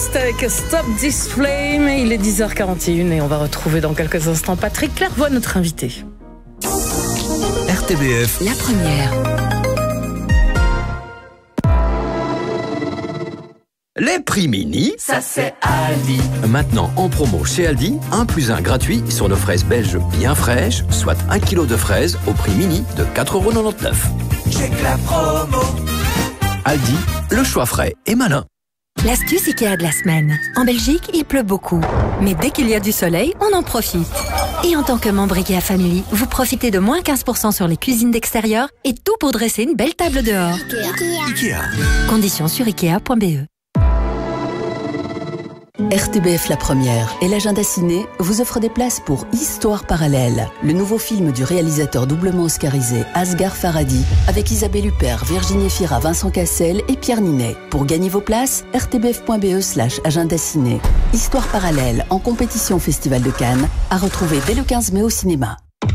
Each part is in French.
West avec Stop This Flame. Il est 10h41 et on va retrouver dans quelques instants Patrick Clairvoy, notre invité. RTBF, la première. Les prix mini, ça c'est Aldi. Maintenant en promo chez Aldi, 1 + 1 gratuit sur nos fraises belges bien fraîches, soit 1 kg de fraises au prix mini de 4,99 €. Check la promo. Aldi, le choix frais et malin. L'astuce Ikea de la semaine. En Belgique, il pleut beaucoup. Mais dès qu'il y a du soleil, on en profite. Et en tant que membre Ikea Family, vous profitez de moins 15% sur les cuisines d'extérieur et tout pour dresser une belle table dehors. Ikea. Conditions sur ikea.be. RTBF La Première et l'agenda ciné vous offrent des places pour Histoire parallèle, le nouveau film du réalisateur doublement oscarisé Asghar Farhadi avec Isabelle Huppert, Virginie Efira, Vincent Cassel et Pierre Ninet. Pour gagner vos places, rtbf.be/agenda ciné. Histoire parallèle en compétition au Festival de Cannes, à retrouver dès le 15 mai au cinéma.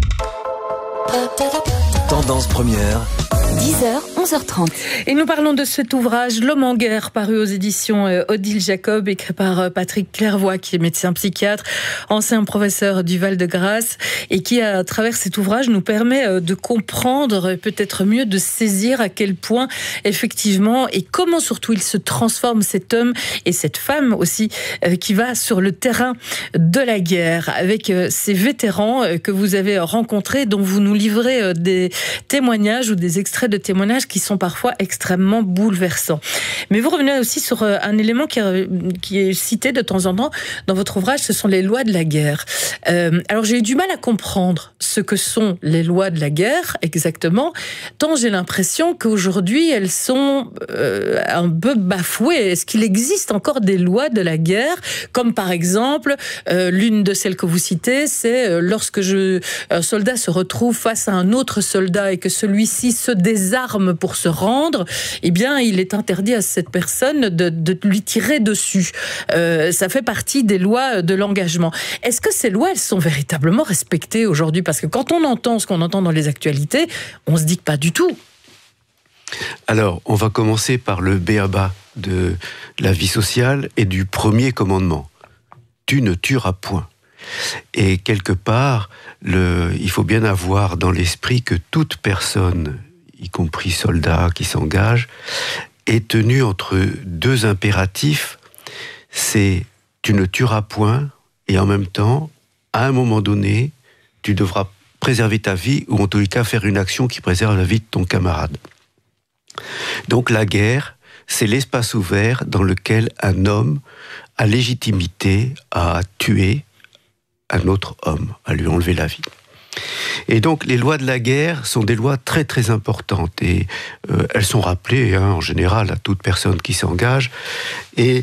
Tendance première. 10h, 11h30. Et nous parlons de cet ouvrage, L'homme en guerre, paru aux éditions Odile Jacob, écrit par Patrick Clairvoy, qui est médecin psychiatre, ancien professeur du Val-de-Grâce, et qui, à travers cet ouvrage, nous permet de comprendre, peut-être mieux, de saisir à quel point, effectivement, et comment surtout il se transforme, cet homme et cette femme aussi, qui va sur le terrain de la guerre, avec ces vétérans que vous avez rencontrés, dont vous nous livrez des témoignages ou des extraits de témoignages qui sont parfois extrêmement bouleversants. Mais vous revenez aussi sur un élément qui est cité de temps en temps dans votre ouvrage, ce sont les lois de la guerre. Alors j'ai eu du mal à comprendre ce que sont les lois de la guerre exactement, tant j'ai l'impression qu'aujourd'hui elles sont un peu bafouées. Est-ce qu'il existe encore des lois de la guerre, comme par exemple, l'une de celles que vous citez, c'est lorsque un soldat se retrouve face à un autre soldat et que celui-ci se désarme pour se rendre, eh bien, il est interdit à cette personne de lui tirer dessus. Ça fait partie des lois de l'engagement. Est-ce que ces lois, elles sont véritablement respectées aujourd'hui? Parce que quand on entend ce qu'on entend dans les actualités, on se dit que pas du tout. Alors, on va commencer par le b.a.-ba de la vie sociale et du premier commandement. Tu ne tueras point. Et quelque part, il faut bien avoir dans l'esprit que toute personne, y compris soldat qui s'engage, est tenue entre deux impératifs. C'est tu ne tueras point, et en même temps, à un moment donné, tu devras préserver ta vie, ou en tous les cas faire une action qui préserve la vie de ton camarade. Donc la guerre, c'est l'espace ouvert dans lequel un homme a légitimité à tuer un autre homme, à lui enlever la vie. Et donc les lois de la guerre sont des lois très très importantes et elles sont rappelées en général à toute personne qui s'engage. Et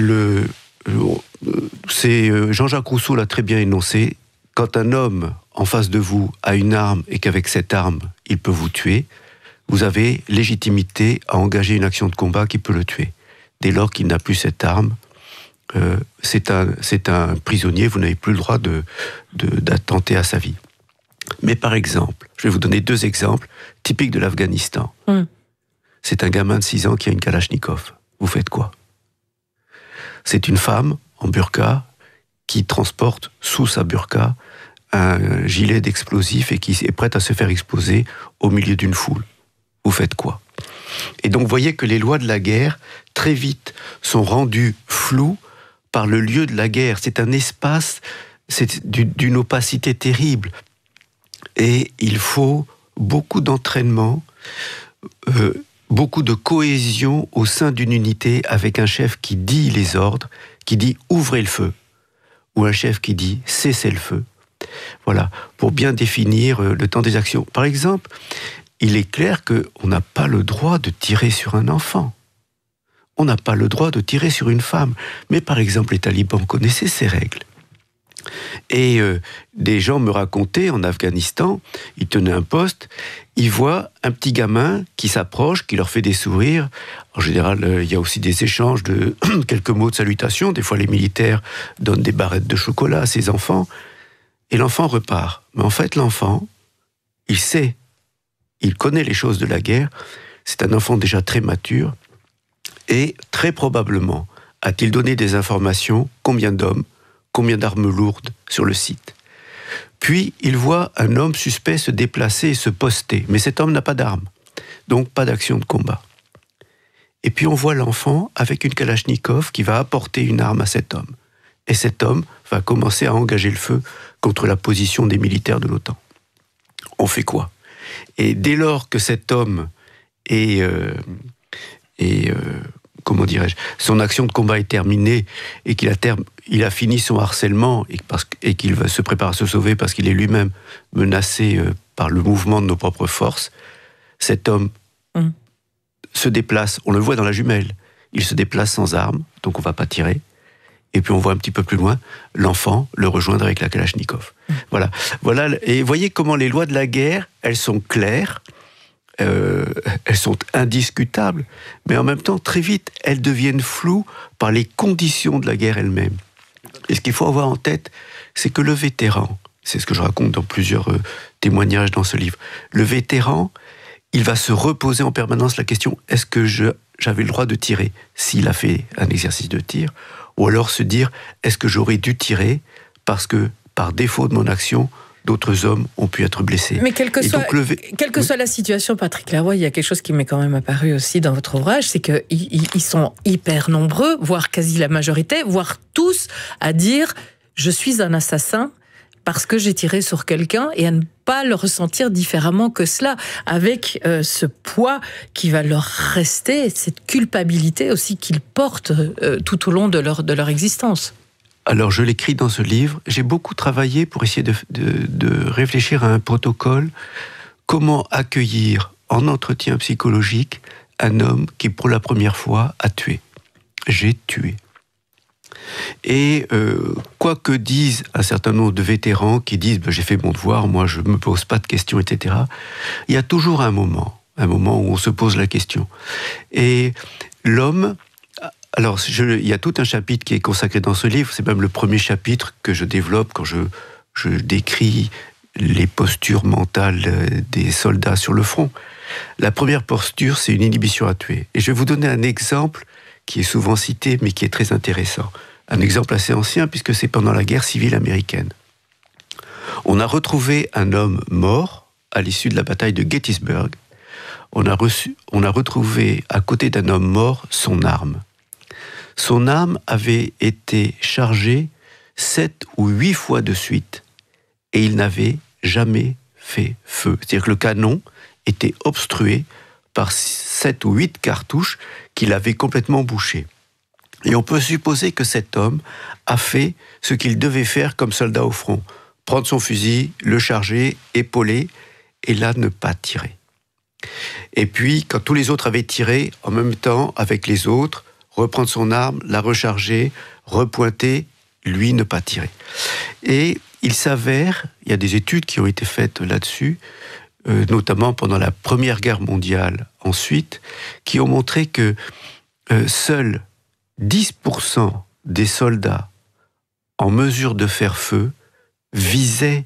c'est Jean-Jacques Rousseau l'a très bien énoncé: quand un homme en face de vous a une arme et qu'avec cette arme il peut vous tuer, vous avez légitimité à engager une action de combat qui peut le tuer. Dès lors qu'il n'a plus cette arme, c'est un prisonnier, vous n'avez plus le droit d'attenter à sa vie. Mais par exemple, je vais vous donner 2 exemples typiques de l'Afghanistan. C'est un gamin de 6 ans qui a une Kalachnikov. Vous faites quoi? C'est une femme en burqa qui transporte sous sa burqa un gilet d'explosifs et qui est prête à se faire exploser au milieu d'une foule. Vous faites quoi? Et donc vous voyez que les lois de la guerre, très vite, sont rendues floues par le lieu de la guerre. C'est un espace, c'est d'une opacité terrible. Et il faut beaucoup d'entraînement, beaucoup de cohésion au sein d'une unité avec un chef qui dit les ordres, qui dit « ouvrez le feu » ou un chef qui dit « cessez le feu ». Voilà, pour bien définir le temps des actions. Par exemple, il est clair qu'on n'a pas le droit de tirer sur un enfant. On n'a pas le droit de tirer sur une femme. Mais par exemple, les talibans connaissaient ces règles. Et des gens me racontaient, en Afghanistan, ils tenaient un poste, ils voient un petit gamin qui s'approche, qui leur fait des sourires. En général, il y a aussi des échanges de quelques mots de salutation. Des fois, les militaires donnent des barrettes de chocolat à ses enfants. Et l'enfant repart. Mais en fait, l'enfant, il sait, il connaît les choses de la guerre. C'est un enfant déjà très mature. Et très probablement, a-t-il donné des informations, combien d'hommes, combien d'armes lourdes sur le site. Puis il voit un homme suspect se déplacer et se poster, mais cet homme n'a pas d'armes, donc pas d'action de combat. Et puis on voit l'enfant avec une Kalachnikov qui va apporter une arme à cet homme. Et cet homme va commencer à engager le feu contre la position des militaires de l'OTAN. On fait quoi? Et dès lors que cet homme comment dirais-je, son action de combat est terminée et qu'il a fini son harcèlement et qu'il va se préparer à se sauver parce qu'il est lui-même menacé par le mouvement de nos propres forces, cet homme se déplace, on le voit dans la jumelle, il se déplace sans armes, donc on ne va pas tirer. Et puis on voit un petit peu plus loin l'enfant le rejoindre avec la Kalachnikov. Voilà. Et voyez comment les lois de la guerre, elles sont claires, elles sont indiscutables, mais en même temps, très vite, elles deviennent floues par les conditions de la guerre elle-même. Et ce qu'il faut avoir en tête, c'est que le vétéran, c'est ce que je raconte dans plusieurs témoignages dans ce livre, le vétéran, il va se reposer en permanence la question, est-ce que j'avais le droit de tirer s'il a fait un exercice de tir, ou alors se dire, est-ce que j'aurais dû tirer parce que, par défaut de mon action, d'autres hommes ont pu être blessés. Mais quelle que soit la situation, Patrick Clairvoy, il y a quelque chose qui m'est quand même apparu aussi dans votre ouvrage, c'est qu'ils sont hyper nombreux, voire quasi la majorité, voire tous, à dire « je suis un assassin », parce que j'ai tiré sur quelqu'un, et à ne pas le ressentir différemment que cela, avec ce poids qui va leur rester, cette culpabilité aussi qu'ils portent tout au long de leur existence. Alors je l'écris dans ce livre, j'ai beaucoup travaillé pour essayer de réfléchir à un protocole, comment accueillir en entretien psychologique un homme qui pour la première fois a tué. J'ai tué. Et quoi que disent un certain nombre de vétérans qui disent j'ai fait mon devoir, moi je ne me pose pas de questions, etc. Il y a toujours un moment où on se pose la question. Et l'homme, alors il y a tout un chapitre qui est consacré dans ce livre, c'est même le premier chapitre que je développe quand je décris les postures mentales des soldats sur le front. La première posture, c'est une inhibition à tuer. Et je vais vous donner un exemple qui est souvent cité, mais qui est très intéressant. Un exemple assez ancien, puisque c'est pendant la guerre civile américaine. On a retrouvé un homme mort à l'issue de la bataille de Gettysburg. On a retrouvé à côté d'un homme mort son arme. Son arme avait été chargée 7 ou 8 fois de suite, et il n'avait jamais fait feu. C'est-à-dire que le canon était obstrué par 7 ou 8 cartouches qu'il avait complètement bouchées. Et on peut supposer que cet homme a fait ce qu'il devait faire comme soldat au front. Prendre son fusil, le charger, épauler, et là ne pas tirer. Et puis, quand tous les autres avaient tiré, en même temps, avec les autres, reprendre son arme, la recharger, repointer, lui ne pas tirer. Et il s'avère, il y a des études qui ont été faites là-dessus, notamment pendant la Première Guerre mondiale ensuite, qui ont montré que seuls 10% des soldats en mesure de faire feu visaient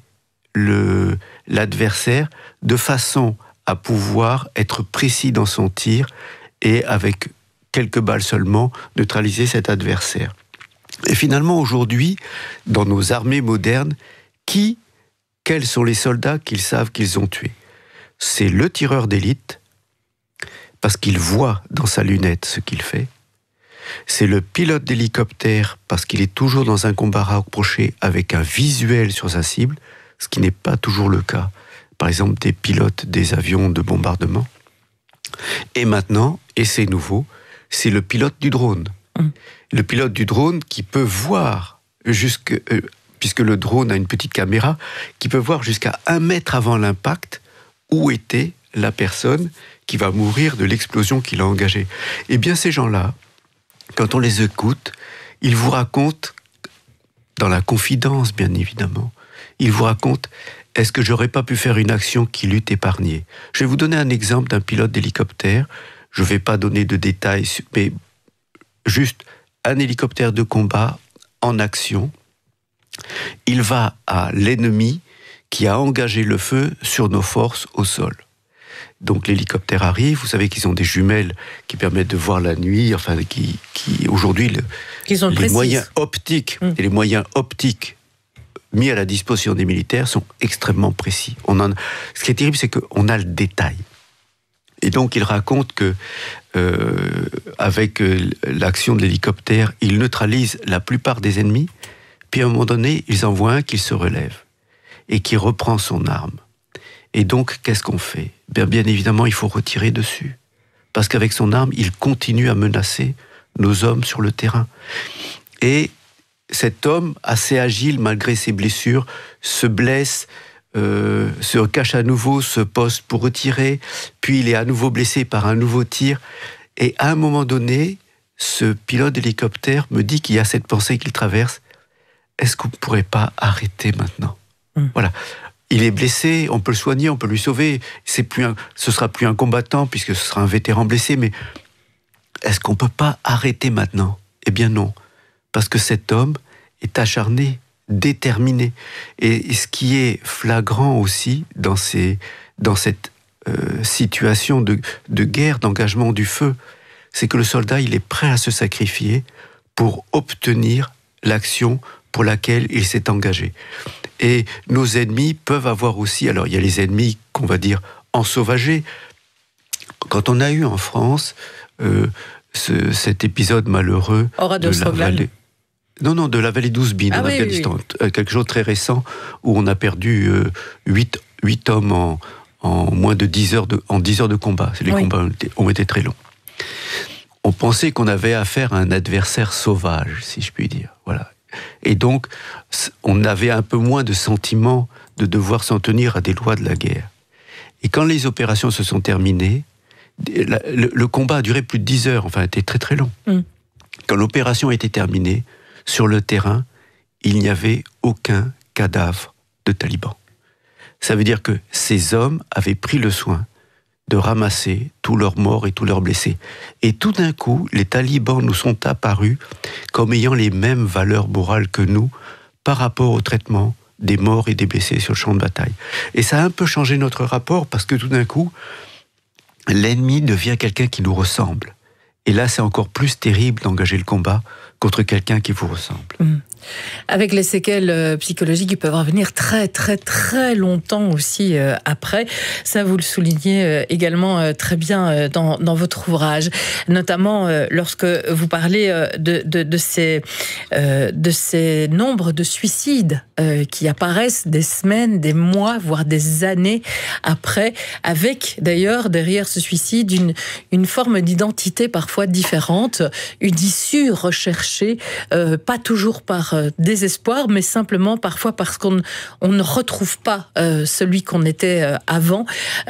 l'adversaire de façon à pouvoir être précis dans son tir et avec quelques balles seulement neutraliser cet adversaire. Et finalement aujourd'hui, dans nos armées modernes, quels sont les soldats qu'ils savent qu'ils ont tués? C'est le tireur d'élite, parce qu'il voit dans sa lunette ce qu'il fait. C'est le pilote d'hélicoptère, parce qu'il est toujours dans un combat rapproché avec un visuel sur sa cible, ce qui n'est pas toujours le cas, par exemple, des pilotes des avions de bombardement. Et maintenant, et c'est nouveau, c'est le pilote du drone. Le pilote du drone qui peut voir, puisque le drone a une petite caméra, qui peut voir jusqu'à 1 mètre avant l'impact où était la personne qui va mourir de l'explosion qu'il a engagée. Eh bien, ces gens-là, quand on les écoute, ils vous racontent, dans la confidence bien évidemment, ils vous racontent, est-ce que j'aurais pas pu faire une action qui l'eût épargné? Je vais vous donner un exemple d'un pilote d'hélicoptère, je ne vais pas donner de détails, mais juste un hélicoptère de combat en action, il va à l'ennemi qui a engagé le feu sur nos forces au sol. Donc l'hélicoptère arrive, vous savez qu'ils ont des jumelles qui permettent de voir la nuit, enfin qui aujourd'hui Qu'ils ont les moyens optiques et les moyens optiques mis à la disposition des militaires sont extrêmement précis. Ce qui est terrible, c'est qu'on a le détail. Et donc, il raconte que, avec l'action de l'hélicoptère, il neutralise la plupart des ennemis, puis à un moment donné, ils en voient un qui se relève et qui reprend son arme. Et donc, qu'est-ce qu'on fait ? Bien évidemment, il faut retirer dessus. Parce qu'avec son arme, il continue à menacer nos hommes sur le terrain. Et cet homme, assez agile malgré ses blessures, se blesse, se cache à nouveau, se poste pour retirer, puis il est à nouveau blessé par un nouveau tir. Et à un moment donné, ce pilote d'hélicoptère me dit qu'il y a cette pensée qu'il traverse. Est-ce qu'on ne pourrait pas arrêter maintenant ? Voilà. Il est blessé, on peut le soigner, on peut lui sauver. Ce sera plus un combattant puisque ce sera un vétéran blessé, mais est-ce qu'on ne peut pas arrêter maintenant ? Eh bien non, parce que cet homme est acharné, déterminé. Et ce qui est flagrant aussi dans cette situation de guerre, d'engagement du feu, c'est que le soldat, il est prêt à se sacrifier pour obtenir l'action pour laquelle il s'est engagé. Et nos ennemis peuvent avoir aussi, alors il y a les ennemis qu'on va dire ensauvagés. Quand on a eu en France cet épisode malheureux de la vallée... Non, de la vallée d'Ouzbine en Afghanistan, quelque chose de très récent, où on a perdu 8 hommes en moins de 10 heures de combat. Les combats ont été très longs. On pensait qu'on avait affaire à un adversaire sauvage, si je puis dire. Voilà. Et donc, on avait un peu moins de sentiment de devoir s'en tenir à des lois de la guerre. Et quand les opérations se sont terminées, le combat a duré plus de 10 heures, enfin, était très très long. Quand l'opération a été terminée, sur le terrain, il n'y avait aucun cadavre de talibans. Ça veut dire que ces hommes avaient pris le soin de ramasser tous leurs morts et tous leurs blessés. Et tout d'un coup, les talibans nous sont apparus comme ayant les mêmes valeurs morales que nous par rapport au traitement des morts et des blessés sur le champ de bataille. Et ça a un peu changé notre rapport parce que tout d'un coup, l'ennemi devient quelqu'un qui nous ressemble. Et là, c'est encore plus terrible d'engager le combat contre quelqu'un qui vous ressemble. Avec les séquelles psychologiques qui peuvent revenir très très très longtemps aussi après. Ça, vous le soulignez également très bien dans votre ouvrage, notamment lorsque vous parlez de ces nombres de suicides qui apparaissent des semaines, des mois, voire des années après, avec d'ailleurs derrière ce suicide une forme d'identité parfois différente, une issue recherchée, pas toujours par désespoir, mais simplement parfois parce qu'on ne retrouve pas celui qu'on était avant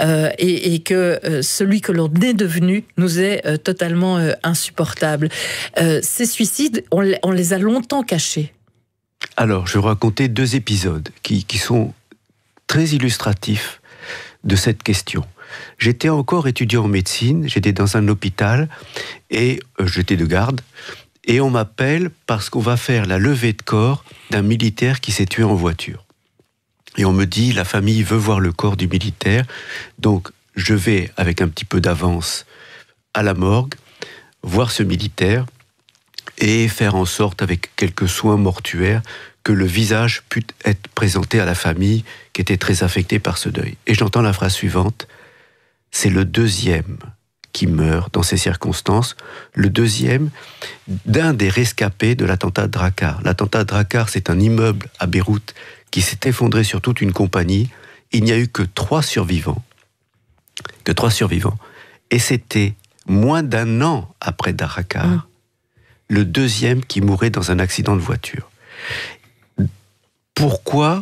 et que celui que l'on est devenu nous est totalement insupportable. Ces suicides, on les a longtemps cachés. Alors, je vais vous raconter 2 épisodes qui sont très illustratifs de cette question. J'étais encore étudiant en médecine, j'étais dans un hôpital et j'étais de garde. Et on m'appelle parce qu'on va faire la levée de corps d'un militaire qui s'est tué en voiture. Et on me dit, la famille veut voir le corps du militaire, donc je vais, avec un petit peu d'avance, à la morgue, voir ce militaire et faire en sorte, avec quelques soins mortuaires, que le visage puisse être présenté à la famille qui était très affectée par ce deuil. Et j'entends la phrase suivante, c'est le 2e qui meurt dans ces circonstances, le 2e d'un des rescapés de l'attentat de Drakkar. L'attentat de Drakkar, c'est un immeuble à Beyrouth qui s'est effondré sur toute une compagnie. Il n'y a eu que 3 survivants. Et c'était moins d'1 an après Drakkar, le 2e qui mourait dans un accident de voiture. Pourquoi ?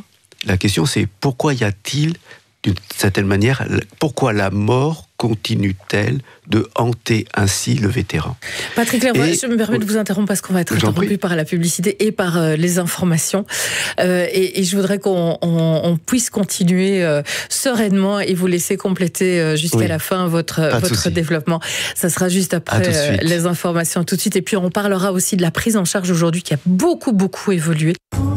La question c'est pourquoi y a-t-il, d'une certaine manière, pourquoi la mort continue-t-elle de hanter ainsi le vétéran ? Patrick Clairvoy, je me permets de vous interrompre parce qu'on va être interrompu par la publicité et par les informations. Et je voudrais qu'on puisse continuer sereinement et vous laisser compléter jusqu'à la fin votre développement. Ça sera juste après les informations tout de suite. Et puis on parlera aussi de la prise en charge aujourd'hui qui a beaucoup évolué.